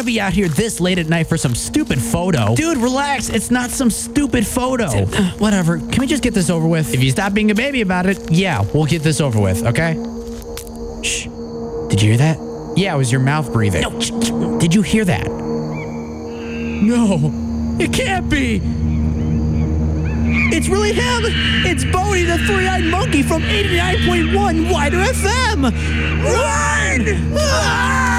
be out here this late at night for some stupid photo. Dude, relax. It's not some stupid photo. Whatever. Can we just get this over with? If you stop being a baby about it, yeah, we'll get this over with, okay? Shh. Did you hear that? Yeah, it was your mouth breathing. No. Did you hear that? No. It can't be. It's really him. It's Bodie, the three-eyed monkey from 89.1 Wider FM. Run! Ah!